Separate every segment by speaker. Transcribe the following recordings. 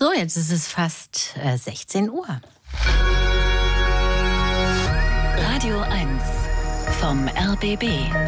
Speaker 1: So, jetzt ist es fast 16 Uhr.
Speaker 2: Radio 1 vom RBB.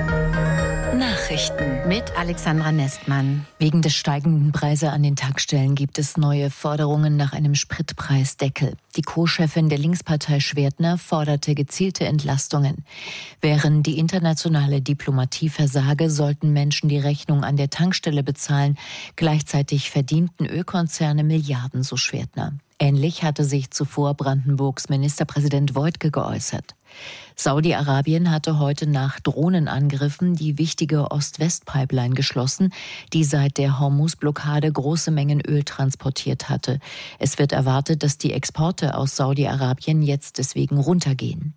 Speaker 2: Nachrichten
Speaker 1: mit Alexandra Nestmann.
Speaker 3: Wegen des steigenden Preises an den Tankstellen gibt es neue Forderungen nach einem Spritpreisdeckel. Die Co-Chefin der Linkspartei Schwertner forderte gezielte Entlastungen. Während die internationale Diplomatie versage, sollten Menschen die Rechnung an der Tankstelle bezahlen. Gleichzeitig verdienten Ölkonzerne Milliarden, so Schwertner. Ähnlich hatte sich zuvor Brandenburgs Ministerpräsident Woidke geäußert. Saudi-Arabien hatte heute nach Drohnenangriffen die wichtige Ost-West-Pipeline geschlossen, die seit der Hormuz-Blockade große Mengen Öl transportiert hatte. Es wird erwartet, dass die Exporte aus Saudi-Arabien jetzt deswegen runtergehen.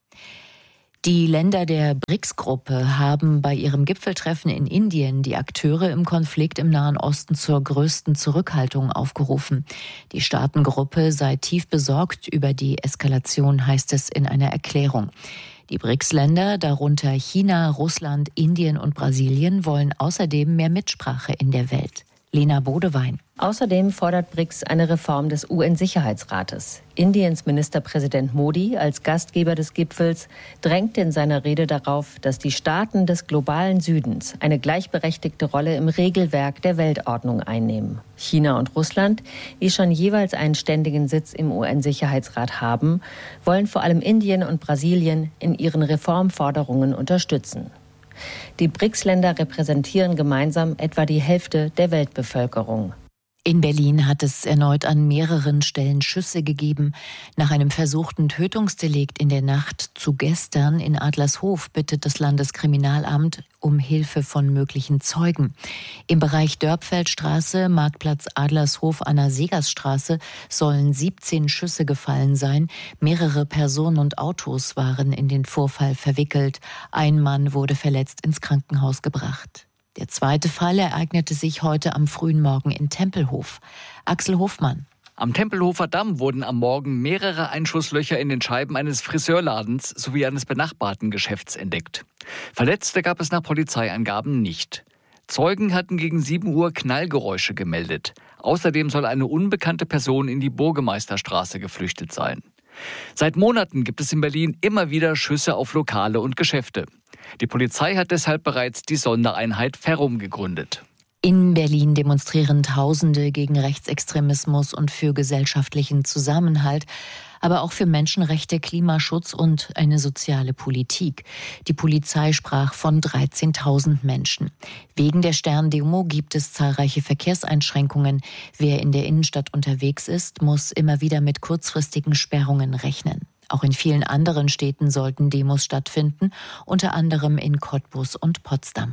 Speaker 3: Die Länder der BRICS-Gruppe haben bei ihrem Gipfeltreffen in Indien die Akteure im Konflikt im Nahen Osten zur größten Zurückhaltung aufgerufen. Die Staatengruppe sei tief besorgt über die Eskalation, heißt es in einer Erklärung. Die BRICS-Länder, darunter China, Russland, Indien und Brasilien, wollen außerdem mehr Mitsprache in der Welt. Lena Bodewein.
Speaker 4: Außerdem fordert BRICS eine Reform des UN-Sicherheitsrates. Indiens Ministerpräsident Modi als Gastgeber des Gipfels drängt in seiner Rede darauf, dass die Staaten des globalen Südens eine gleichberechtigte Rolle im Regelwerk der Weltordnung einnehmen. China und Russland, die schon jeweils einen ständigen Sitz im UN-Sicherheitsrat haben, wollen vor allem Indien und Brasilien in ihren Reformforderungen unterstützen. Die BRICS-Länder repräsentieren gemeinsam etwa die Hälfte der Weltbevölkerung.
Speaker 3: In Berlin hat es erneut an mehreren Stellen Schüsse gegeben. Nach einem versuchten Tötungsdelikt in der Nacht zu gestern in Adlershof bittet das Landeskriminalamt um Hilfe von möglichen Zeugen. Im Bereich Dörpfeldstraße, Marktplatz Adlershof, Anna-Segers-Straße sollen 17 Schüsse gefallen sein. Mehrere Personen und Autos waren in den Vorfall verwickelt. Ein Mann wurde verletzt ins Krankenhaus gebracht. Der zweite Fall ereignete sich heute am frühen Morgen in Tempelhof. Axel Hofmann.
Speaker 5: Am Tempelhofer Damm wurden am Morgen mehrere Einschusslöcher in den Scheiben eines Friseurladens sowie eines benachbarten Geschäfts entdeckt. Verletzte gab es nach Polizeiangaben nicht. Zeugen hatten gegen 7 Uhr Knallgeräusche gemeldet. Außerdem soll eine unbekannte Person in die Burgemeisterstraße geflüchtet sein. Seit Monaten gibt es in Berlin immer wieder Schüsse auf Lokale und Geschäfte. Die Polizei hat deshalb bereits die Sondereinheit Ferrum gegründet.
Speaker 3: In Berlin demonstrieren Tausende gegen Rechtsextremismus und für gesellschaftlichen Zusammenhalt, aber auch für Menschenrechte, Klimaschutz und eine soziale Politik. Die Polizei sprach von 13.000 Menschen. Wegen der Sterndemo gibt es zahlreiche Verkehrseinschränkungen. Wer in der Innenstadt unterwegs ist, muss immer wieder mit kurzfristigen Sperrungen rechnen. Auch in vielen anderen Städten sollten Demos stattfinden, unter anderem in Cottbus und Potsdam.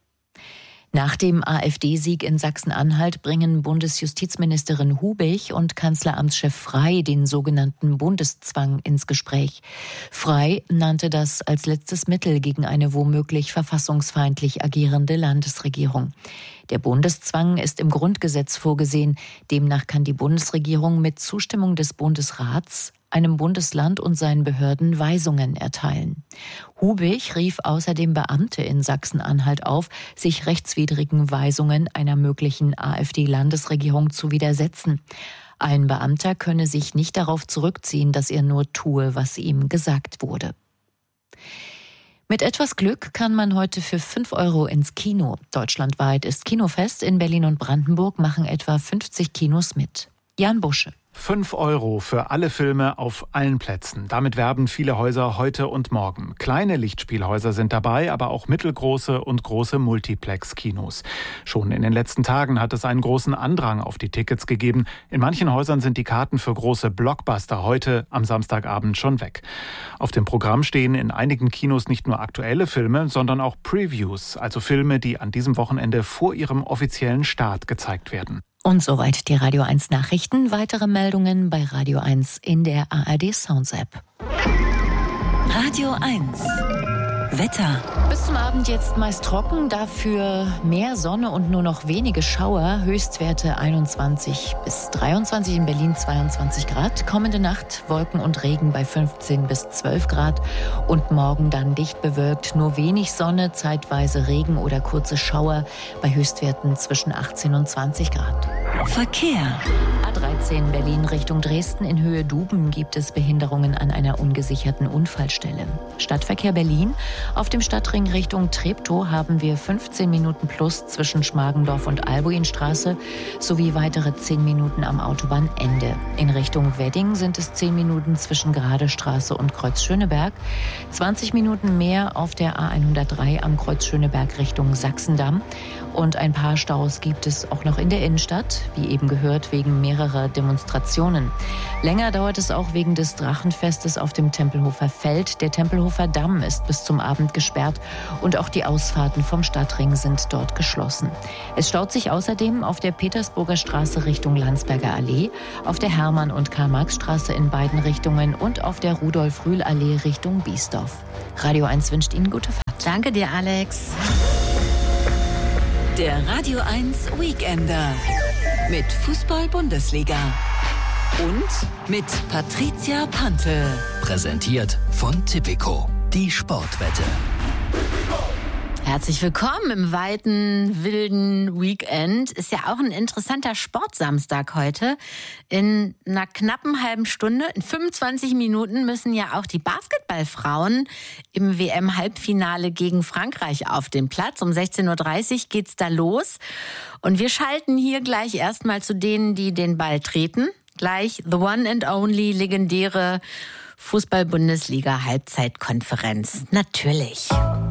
Speaker 3: Nach dem AfD-Sieg in Sachsen-Anhalt bringen Bundesjustizministerin Hubich und Kanzleramtschef Frey den sogenannten Bundeszwang ins Gespräch. Frey nannte das als letztes Mittel gegen eine womöglich verfassungsfeindlich agierende Landesregierung. Der Bundeszwang ist im Grundgesetz vorgesehen. Demnach kann die Bundesregierung mit Zustimmung des Bundesrats einem Bundesland und seinen Behörden Weisungen erteilen. Hubich rief außerdem Beamte in Sachsen-Anhalt auf, sich rechtswidrigen Weisungen einer möglichen AfD-Landesregierung zu widersetzen. Ein Beamter könne sich nicht darauf zurückziehen, dass er nur tue, was ihm gesagt wurde. Mit etwas Glück kann man heute für 5 € ins Kino. Deutschlandweit ist Kinofest. In Berlin und Brandenburg machen etwa 50 Kinos mit. Jan Busche.
Speaker 6: 5 € für alle Filme auf allen Plätzen. Damit werben viele Häuser heute und morgen. Kleine Lichtspielhäuser sind dabei, aber auch mittelgroße und große Multiplex-Kinos. Schon in den letzten Tagen hat es einen großen Andrang auf die Tickets gegeben. In manchen Häusern sind die Karten für große Blockbuster heute am Samstagabend schon weg. Auf dem Programm stehen in einigen Kinos nicht nur aktuelle Filme, sondern auch Previews, also Filme, die an diesem Wochenende vor ihrem offiziellen Start gezeigt werden.
Speaker 3: Und soweit die Radio 1 Nachrichten. Weitere Meldungen bei Radio 1 in der ARD Sounds App.
Speaker 2: Radio 1 Wetter.
Speaker 3: Bis zum Abend jetzt meist trocken, dafür mehr Sonne und nur noch wenige Schauer. Höchstwerte 21 bis 23, in Berlin 22 Grad. Kommende Nacht Wolken und Regen bei 15 bis 12 Grad. Und morgen dann dicht bewölkt, nur wenig Sonne, zeitweise Regen oder kurze Schauer bei Höchstwerten zwischen 18 und 20 Grad.
Speaker 2: Verkehr.
Speaker 3: A13 Berlin Richtung Dresden in Höhe Duben gibt es Behinderungen an einer ungesicherten Unfallstelle. Stadtverkehr Berlin. Auf dem Stadtring Richtung Treptow haben wir 15 Minuten plus zwischen Schmargendorf und Albuinstraße sowie weitere 10 Minuten am Autobahnende. In Richtung Wedding sind es 10 Minuten zwischen Gradestraße und Kreuz Schöneberg. 20 Minuten mehr auf der A103 am Kreuz Schöneberg Richtung Sachsendamm. Und ein paar Staus gibt es auch noch in der Innenstadt, wie eben gehört, wegen mehrerer Demonstrationen. Länger dauert es auch wegen des Drachenfestes auf dem Tempelhofer Feld. Der Tempelhofer Damm ist bis zum Abend gesperrt und auch die Ausfahrten vom Stadtring sind dort geschlossen. Es staut sich außerdem auf der Petersburger Straße Richtung Landsberger Allee, auf der Hermann- und Karl-Marx-Straße in beiden Richtungen und auf der Rudolf-Rühl-Allee Richtung Biesdorf. Radio 1 wünscht Ihnen gute Fahrt.
Speaker 1: Danke dir, Alex.
Speaker 2: Der Radio 1 Weekender mit Fußball-Bundesliga und mit Patricia Pantl.
Speaker 7: Präsentiert von Tipico, die Sportwette.
Speaker 1: Herzlich willkommen im weiten, wilden Weekend. Ist ja auch ein interessanter Sportsamstag heute. In einer knappen halben Stunde, in 25 Minuten, müssen ja auch die Basketballfrauen im WM-Halbfinale gegen Frankreich auf den Platz. Um 16.30 Uhr geht's da los. Und wir schalten hier gleich erstmal zu denen, die den Ball treten. Gleich the one and only legendäre Fußball-Bundesliga-Halbzeitkonferenz. Natürlich.